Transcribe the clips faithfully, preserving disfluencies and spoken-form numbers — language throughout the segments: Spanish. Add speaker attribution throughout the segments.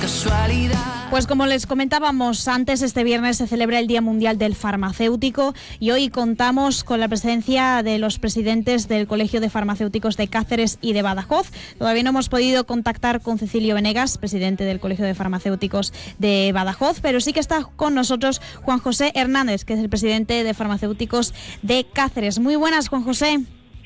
Speaker 1: Pues como les comentábamos antes, este viernes se celebra el Día Mundial del Farmacéutico y hoy contamos con la presencia de los presidentes del Colegio de Farmacéuticos de Cáceres y de Badajoz. Todavía no hemos podido contactar con Cecilio Venegas, presidente del Colegio de Farmacéuticos de Badajoz, pero sí que está con nosotros Juan José Hernández, que es el presidente de Farmacéuticos de Cáceres. Muy buenas, Juan José.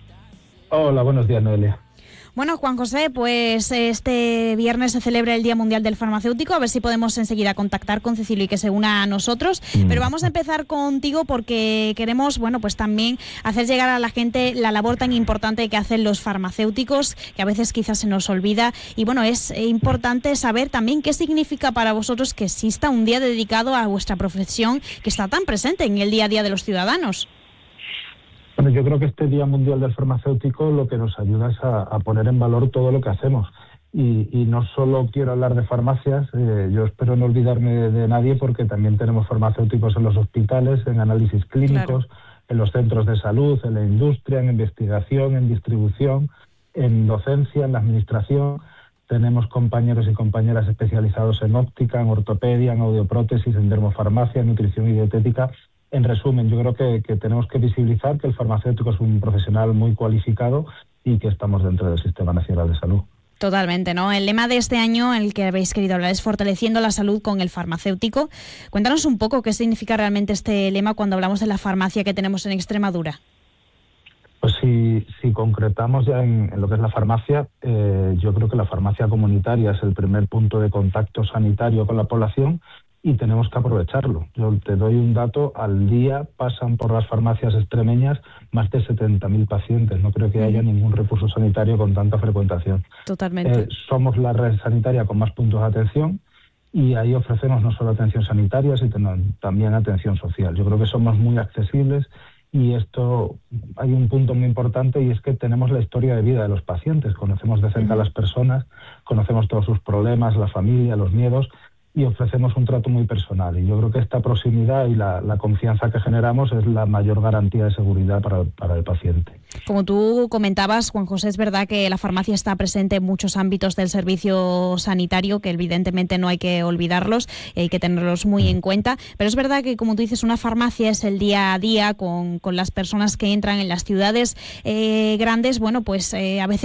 Speaker 2: Hola, buenos días, Noelia.
Speaker 1: Bueno, Juan José, pues este viernes se celebra el Día Mundial del Farmacéutico, a ver si podemos enseguida contactar con Cecilio y que se una a nosotros, mm. pero vamos a empezar contigo porque queremos, bueno, pues también hacer llegar a la gente la labor tan importante que hacen los farmacéuticos, que a veces quizás se nos olvida, y bueno, es importante saber también qué significa para vosotros que exista un día dedicado a vuestra profesión que está tan presente en el día a día de los ciudadanos.
Speaker 2: Bueno, yo creo que este Día Mundial del Farmacéutico lo que nos ayuda es a, a poner en valor todo lo que hacemos. Y, y no solo quiero hablar de farmacias, eh, yo espero no olvidarme de, de nadie porque también tenemos farmacéuticos en los hospitales, en análisis clínicos, claro, en los centros de salud, en la industria, en investigación, en distribución, en docencia, en la administración. Tenemos compañeros y compañeras especializados en óptica, en ortopedia, en audioprótesis, en dermofarmacia, en nutrición y dietética. En resumen, yo creo que, que tenemos que visibilizar que el farmacéutico es un profesional muy cualificado y que estamos dentro del Sistema Nacional de Salud.
Speaker 1: Totalmente, ¿no? El lema de este año, el que habéis querido hablar, es fortaleciendo la salud con el farmacéutico. Cuéntanos un poco qué significa realmente este lema cuando hablamos de la farmacia que tenemos en Extremadura.
Speaker 2: Pues si, si concretamos ya en, en lo que es la farmacia, eh, yo creo que la farmacia comunitaria es el primer punto de contacto sanitario con la población y tenemos que aprovecharlo. Yo te doy un dato, al día pasan por las farmacias extremeñas más de setenta mil pacientes. No creo que haya ningún recurso sanitario con tanta frecuentación.
Speaker 1: Totalmente.
Speaker 2: Eh, somos la red sanitaria con más puntos de atención y ahí ofrecemos no solo atención sanitaria, sino también atención social. Yo creo que somos muy accesibles y esto, hay un punto muy importante y es que tenemos la historia de vida de los pacientes. Conocemos de cerca a las personas, conocemos todos sus problemas, la familia, los miedos, y ofrecemos un trato muy personal. Y yo creo que esta proximidad y la, la confianza que generamos es la mayor garantía de seguridad para, para el paciente.
Speaker 1: Como tú comentabas, Juan José, es verdad que la farmacia está presente en muchos ámbitos del servicio sanitario, que evidentemente no hay que olvidarlos, y hay que tenerlos muy en cuenta, pero es verdad que, como tú dices, una farmacia es el día a día con, con las personas que entran en las ciudades eh, grandes. Bueno, pues eh, a veces